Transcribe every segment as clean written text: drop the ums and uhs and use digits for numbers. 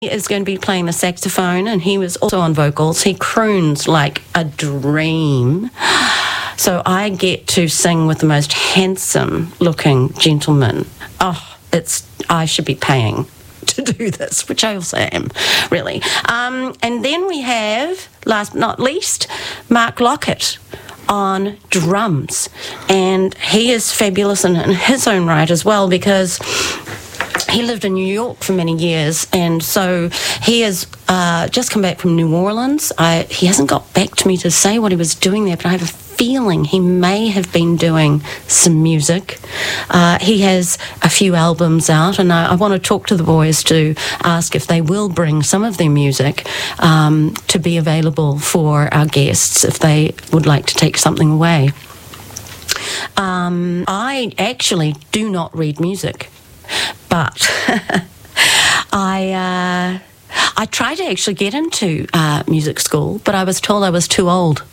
is going to be playing the saxophone, and he was also on vocals. He croons like a dream. So I get to sing with the most handsome-looking gentleman. I should be paying to do this, which I also am, really. And then we have, last but not least, Mark Lockett on drums. And he is fabulous in his own right as well, because he lived in New York for many years, and so he has just come back from New Orleans. He hasn't got back to me to say what he was doing there, but I have a feeling he may have been doing some music. He has a few albums out, and I want to talk to the boys to ask if they will bring some of their music to be available for our guests if they would like to take something away. I actually do not read music. But I tried to actually get into music school, but I was told I was too old.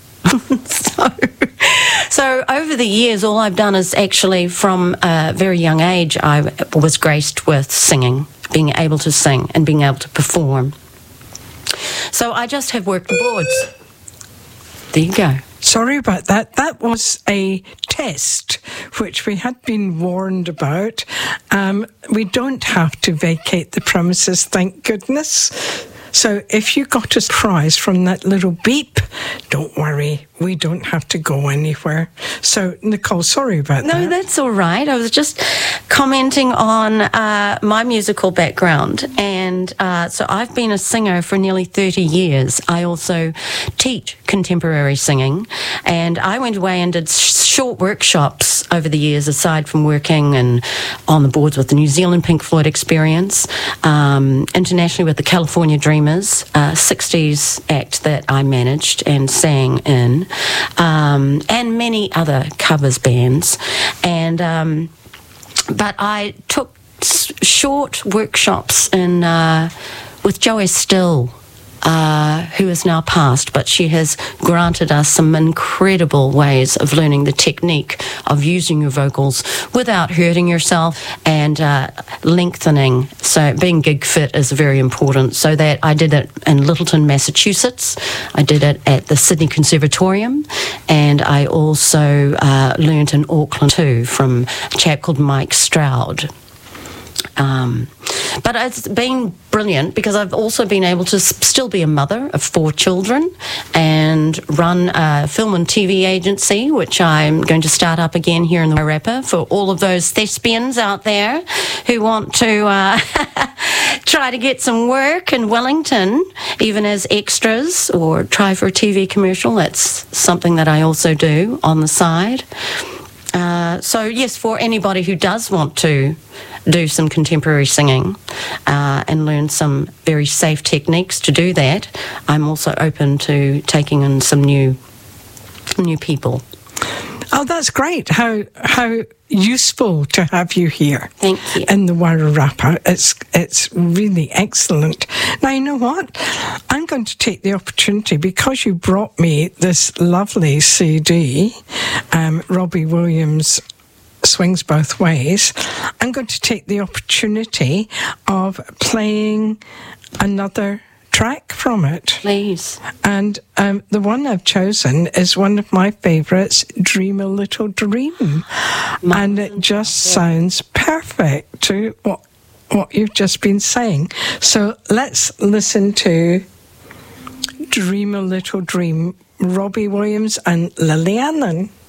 So over the years, all I've done is actually from a very young age, I was graced with singing, being able to sing and being able to perform. So I just have worked the boards. There you go. Sorry about that. That was a test which we had been warned about. We don't have to vacate the premises, thank goodness. So if you got a surprise from that little beep, don't worry, we don't have to go anywhere. So, Nicole, sorry about that. No, that's all right. I was just commenting on my musical background. And so I've been a singer for nearly 30 years. I also teach contemporary singing. And I went away and did short workshops over the years, aside from working and on the boards with the New Zealand Pink Floyd Experience, internationally with the California Dreamers, 60s act that I managed and sang in, and many other covers bands. And but I took short workshops in with Joey Still, who is now passed, but she has granted us some incredible ways of learning the technique of using your vocals without hurting yourself and lengthening. So being gig fit is very important. So that I did it in Littleton, Massachusetts. I did it at the Sydney Conservatorium, and I also learned in Auckland too from a chap called Mike Stroud. But it's been brilliant because I've also been able to still be a mother of 4 children and run a film and TV agency, which I'm going to start up again here in the Wairarapa for all of those thespians out there who want to try to get some work in Wellington, even as extras, or try for a TV commercial. That's something that I also do on the side. So yes, for anybody who does want to do some contemporary singing and learn some very safe techniques to do that, I'm also open to taking in some new people. Oh, that's great. How useful to have you here. Thank you. In the Wairarapa. It's really excellent. Now, you know what? I'm going to take the opportunity, because you brought me this lovely CD, Robbie Williams Swings Both Ways. I'm going to take the opportunity of playing another track from it. Please. And the one I've chosen is one of my favourites, Dream a Little Dream. And it just sounds perfect to what you've just been saying. So let's listen to Dream a Little Dream, Robbie Williams and Lily Allen.